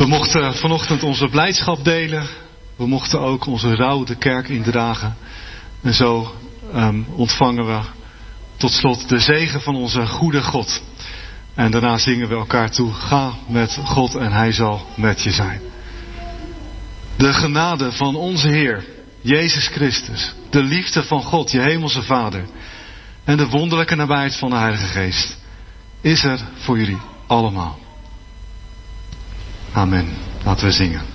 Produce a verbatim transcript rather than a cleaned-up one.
We mochten vanochtend onze blijdschap delen. We mochten ook onze rouw de kerk indragen. En zo um, ontvangen we tot slot de zegen van onze goede God. En daarna zingen we elkaar toe. Ga met God en Hij zal met je zijn. De genade van onze Heer, Jezus Christus. De liefde van God, je hemelse Vader. En de wonderlijke nabijheid van de Heilige Geest. Is er voor jullie allemaal. Amen. Laten we zingen.